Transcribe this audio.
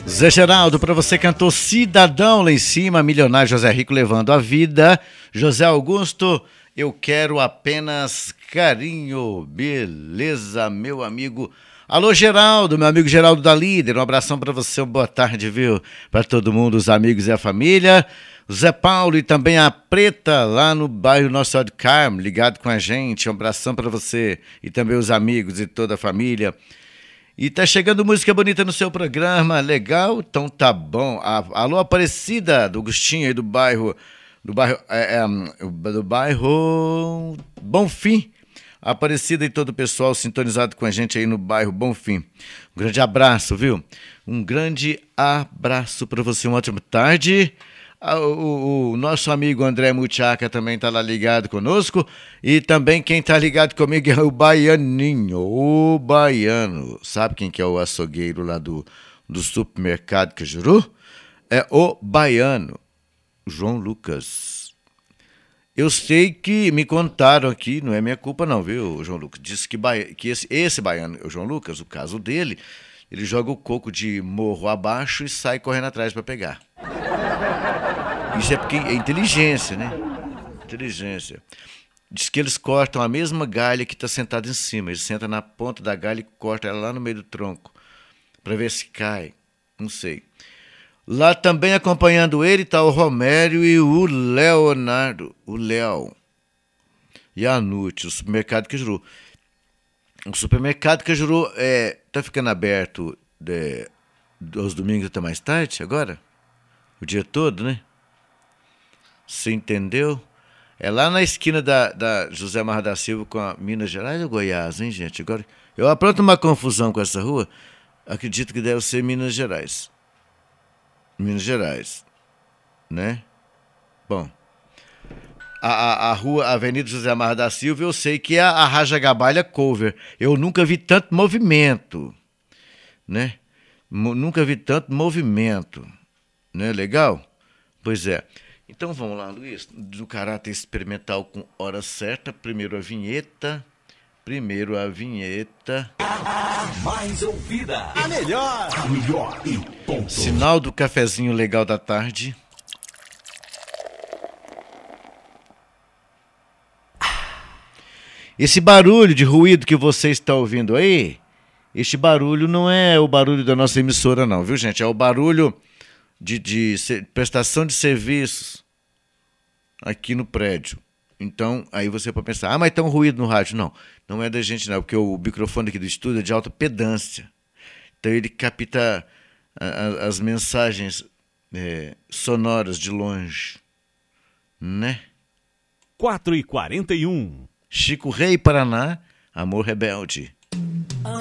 Zé Geraldo, pra você cantou Cidadão lá em cima, Milionário, José Rico levando a vida. José Augusto, eu quero apenas carinho. Beleza, meu amigo. Alô, Geraldo, meu amigo Geraldo da Líder, um abração pra você, uma boa tarde, viu? Pra todo mundo, os amigos e a família. Zé Paulo e também a Preta, lá no bairro Nossa Senhora do Carmo, ligado com a gente. Um abração pra você e também os amigos e toda a família. E tá chegando música bonita no seu programa, legal? Então tá bom. Alô, Aparecida, do Agostinho aí do bairro Bonfim. Aparecida e todo o pessoal sintonizado com a gente aí no bairro Bonfim. Um grande abraço, viu? Um grande abraço para você, uma ótima tarde. O nosso amigo André Muchaca também está lá ligado conosco. E também quem está ligado comigo é o Baianinho, o Baiano. Sabe quem que é o açougueiro lá do supermercado Cajuru? É o Baiano, João Lucas. Eu sei que me contaram aqui, não é minha culpa não, viu, João Lucas? Disse que esse Baiano, o João Lucas, o caso dele, ele joga o coco de morro abaixo e sai correndo atrás para pegar. Isso é porque é inteligência, né? Inteligência. Diz que eles cortam a mesma galha que está sentada em cima. Eles sentam na ponta da galha e cortam ela lá no meio do tronco. Para ver se cai. Não sei. Lá também acompanhando ele está o Romério e o Leonardo. O Léo. E a Nute, o supermercado Cajuru. O supermercado Cajuru está ficando aberto aos domingos até mais tarde agora? O dia todo, né? Você entendeu? É lá na esquina da José Marra da Silva com a Minas Gerais ou Goiás, hein, gente? Agora, eu apronto uma confusão com essa rua. Acredito que deve ser Minas Gerais. Minas Gerais, né? Bom, a rua, a Avenida José Marra da Silva, eu sei que é a Raja Gabalha Cover. Eu nunca vi tanto movimento, né? Nunca vi tanto movimento, né? Legal? Pois é. Então vamos lá, Luiz, do caráter experimental com hora certa, primeiro a vinheta. A mais ouvida, a melhor e ponto. Sinal do cafezinho legal da tarde. Esse barulho de ruído que você está ouvindo aí, este barulho não é o barulho da nossa emissora não, viu, gente? É o barulho de prestação de serviços aqui no prédio. Então, aí você pode pensar, mas tem um ruído no rádio. Não, não é da gente não, porque o microfone aqui do estúdio é de alta pedância. Então ele capta as mensagens sonoras de longe, né? 4h41. Chico Rei, Paraná, Amor Rebelde.